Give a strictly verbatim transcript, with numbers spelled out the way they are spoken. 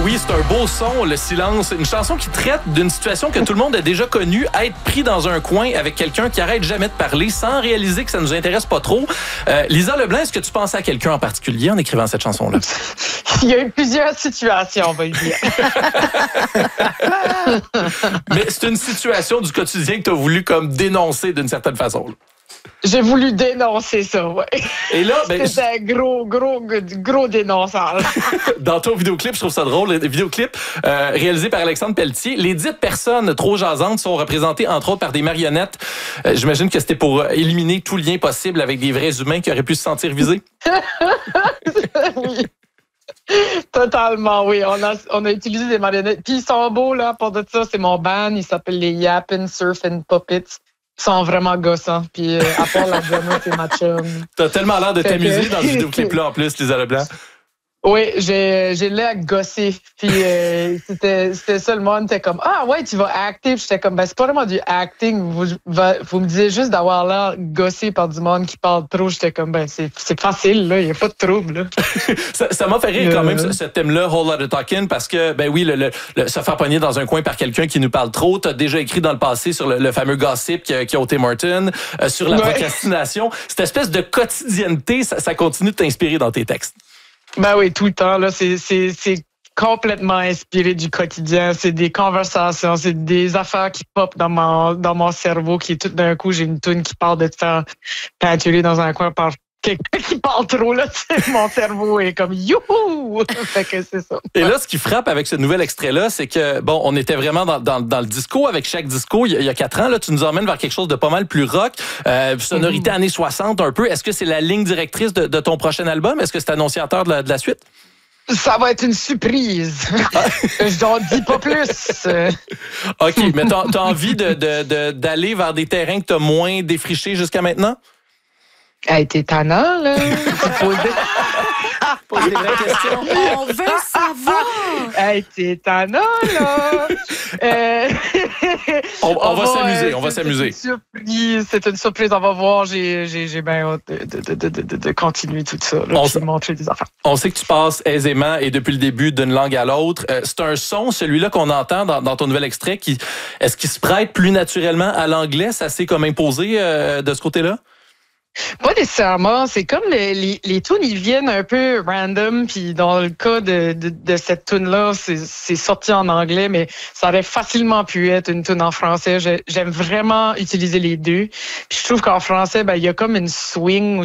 oui, c'est un beau son, le silence. Une chanson qui traite d'une situation que tout le monde a déjà connue, être pris dans un coin avec quelqu'un qui arrête jamais de parler sans réaliser que ça nous intéresse pas trop. Euh, Lisa Leblanc, est-ce que tu pensais à quelqu'un en particulier en écrivant cette chanson-là? Il y a eu plusieurs situations, on va le dire. Mais c'est une situation du quotidien que tu as voulu comme dénoncer d'une certaine façon. Là. J'ai voulu dénoncer ça, ouais. Et là, ben, c'était un gros, gros, gros dénonçage. Dans ton vidéoclip, je trouve ça drôle, le vidéoclip euh, réalisé par Alexandre Pelletier, les dites personnes trop jasantes sont représentées entre autres par des marionnettes. Euh, j'imagine que c'était pour éliminer tout lien possible avec des vrais humains qui auraient pu se sentir visés. Oui. Totalement, oui. On a, on a utilisé des marionnettes. Puis ils sont beaux, là, pour de ça. C'est mon band. Il s'appelle les Yappin' Surfin' Puppets. Ils sont vraiment gossants. Puis, euh, à part la drama, c'est ma chum. T'as tellement l'air de Fait t'amuser que... dans ce vidéoclip-là, en plus, Lisa Leblanc. Oui, j'ai, j'ai l'air gossé. Puis, euh, c'était, c'était ça, le monde était comme, ah ouais, tu vas acter. Puis j'étais comme, ben, c'est pas vraiment du acting. Vous, vous me disiez juste d'avoir l'air gossé par du monde qui parle trop. J'étais comme, ben, c'est, c'est facile, là. Il n'y a pas de trouble, là. ça, ça m'a fait rire quand même, ce, ce thème-là, Whole Lotta Talkin', parce que, ben oui, le, le, le, se faire pogner dans un coin par quelqu'un qui nous parle trop. T'as déjà écrit dans le passé sur le, le fameux gossip qui a, qui a ôté Martin, euh, sur la ouais. procrastination. Cette espèce de quotidienneté, ça, ça continue de t'inspirer dans tes textes. Ben oui, tout le temps, là, c'est, c'est, c'est complètement inspiré du quotidien. C'est des conversations, c'est des affaires qui pop dans mon, dans mon cerveau, qui tout d'un coup, j'ai une toune qui parle de te faire peinturer dans un coin par quelqu'un qui parle trop, là, mon cerveau est comme youhou! Fait que c'est ça. Et là, ce qui frappe avec ce nouvel extrait-là, c'est que, bon, on était vraiment dans, dans, dans le disco. Avec chaque disco, il y, a, il y a quatre ans, là, tu nous emmènes vers quelque chose de pas mal plus rock. Euh, sonorité mm-hmm. années soixante, un peu. Est-ce que c'est la ligne directrice de, de ton prochain album? Est-ce que c'est annonciateur de la, de la suite? Ça va être une surprise. Je n'en dis pas plus. OK, mais t'as, t'as envie de, de, de, d'aller vers des terrains que t'as moins défrichés jusqu'à maintenant? Hey, t'es tannant, là. Poser... Poser des vraies questions. On veut savoir. Hey, t'es tannant, là. Euh... on, on, on va, va s'amuser, euh, on va s'amuser. C'est une surprise, c'est une surprise. On va voir. J'ai, j'ai, j'ai bien hâte de, de, de, de, de continuer tout ça. Là, on s- montrer des affaires. On sait que tu passes aisément et depuis le début d'une langue à l'autre. Euh, c'est un son, celui-là qu'on entend dans, dans ton nouvel extrait, qui, est-ce qu'il se prête plus naturellement à l'anglais? Ça s'est comme imposé euh, de ce côté-là? Pas nécessairement. C'est comme les, les, les tunes, ils viennent un peu random. Puis dans le cas de, de, de cette tune-là, c'est, c'est sorti en anglais, mais ça aurait facilement pu être une tune en français. Je, j'aime vraiment utiliser les deux. Puis je trouve qu'en français, ben il y a comme une swing